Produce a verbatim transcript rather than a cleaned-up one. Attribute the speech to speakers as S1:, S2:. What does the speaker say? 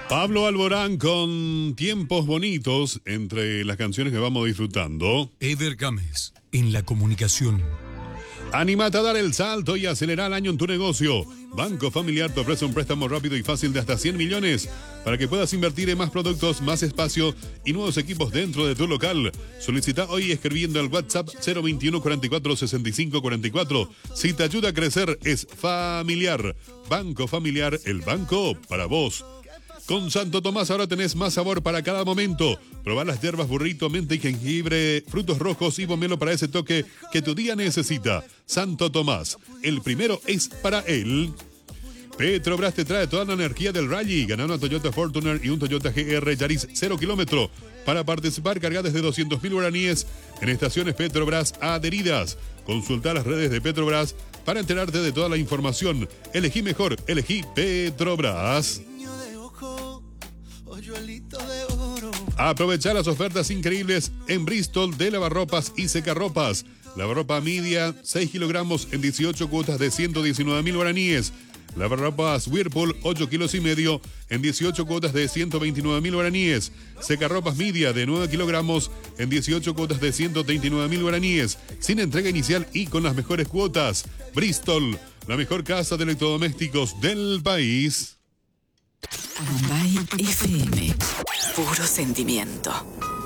S1: Pablo Alborán con Tiempos Bonitos entre las canciones que vamos disfrutando.
S2: Eder Gámez en la comunicación.
S1: Anímate a dar el salto y acelerar el año en tu negocio. Banco Familiar te ofrece un préstamo rápido y fácil de hasta cien millones para que puedas invertir en más productos, más espacio y nuevos equipos dentro de tu local. Solicita hoy escribiendo al WhatsApp cero veintiuno cuarenta y cuatro sesenta y cinco cuarenta y cuatro. Si te ayuda a crecer, es Familiar. Banco Familiar, el banco para vos. Con Santo Tomás ahora tenés más sabor para cada momento. Probá las hierbas burrito, menta y jengibre, frutos rojos y pomelo para ese toque que tu día necesita. Santo Tomás, el primero es para él. Petrobras te trae toda la energía del rally. Gana una Toyota Fortuner y un Toyota G R Yaris cero kilómetro. Para participar, carga desde doscientos mil guaraníes en estaciones Petrobras adheridas. Consulta las redes de Petrobras para enterarte de toda la información. Elegí mejor, elegí Petrobras. Aprovechar las ofertas increíbles en Bristol de lavarropas y secarropas. Lavarropa media, seis kilogramos en dieciocho cuotas de ciento diecinueve mil guaraníes. Lavarropas Whirlpool, ocho kilos y medio en dieciocho cuotas de ciento veintinueve mil guaraníes. Secarropas media de nueve kilogramos en dieciocho cuotas de ciento treinta y nueve mil guaraníes. Sin entrega inicial y con las mejores cuotas. Bristol, la mejor casa de electrodomésticos del país.
S3: Bombay F M, puro sentimiento.